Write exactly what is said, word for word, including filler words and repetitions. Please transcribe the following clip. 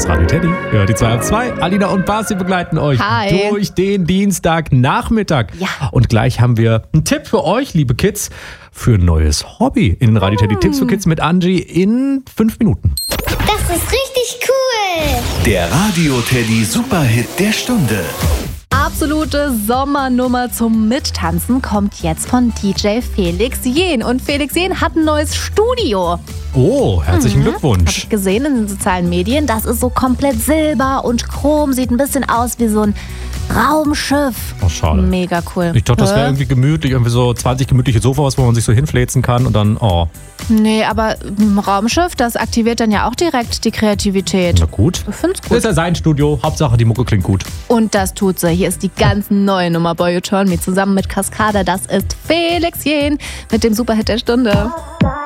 ist Radio Teddy. Ja, die zwei auf zwei. Alina und Basti begleiten euch Hi. durch den Dienstagnachmittag. Ja. Und gleich haben wir einen Tipp für euch, liebe Kids, für ein neues Hobby in Radio Teddy. Tipps für Kids mit Angie in fünf Minuten. Das ist richtig cool. Der Radio Teddy Superhit der Stunde. Absolute Sommernummer zum Mittanzen kommt jetzt von D J Felix Jähn. Und Felix Jähn hat ein neues Studio. Oh, herzlichen Mhm. Glückwunsch. Hab ich gesehen in den sozialen Medien. Das ist so komplett silber und chrom. Sieht ein bisschen aus wie so ein Raumschiff. Oh, schade. Mega cool. Ich dachte, das wäre Hä? irgendwie gemütlich, irgendwie so zwanzig gemütliche Sofas, wo man sich so hinfläzen kann und dann, oh, Nee, aber ein Raumschiff, das aktiviert dann ja auch direkt die Kreativität. na gut. Ich find's Das gut. ist ja sein Studio. Hauptsache, die Mucke klingt gut. Und das tut sie. Hier ist die ganz neue Nummer Boy You Turn Me zusammen mit Cascada. Das ist Felix Jähn mit dem Superhit der Stunde.